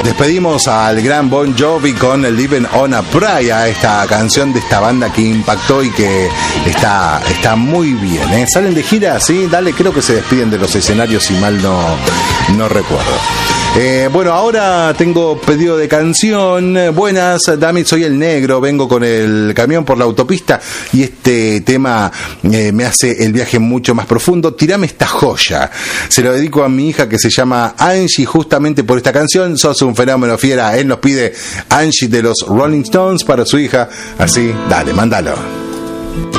Despedimos al gran Bon Jovi con el Living on a Prayer, esta canción de esta banda que impactó y que está muy bien, ¿eh? Salen de gira, sí, dale, creo que se despiden de los escenarios, si mal no recuerdo. Bueno, ahora tengo pedido de canción. Buenas, Damit, soy el Negro, vengo con el camión por la autopista y este tema me hace el viaje mucho más profundo. Tirame esta joya. Se lo dedico a mi hija que se llama Angie justamente por esta canción. Sos un fenómeno, fiera. Él nos pide Angie de los Rolling Stones para su hija. Así, dale, mándalo.